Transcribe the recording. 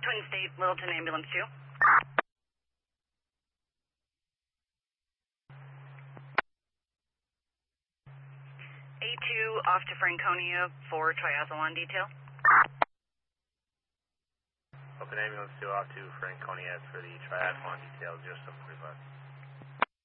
Twin State, Littleton Ambulance 2. A2 off to Franconia for triathlon detail. Open Ambulance 2 off to Franconia for the triathlon detail, 0745.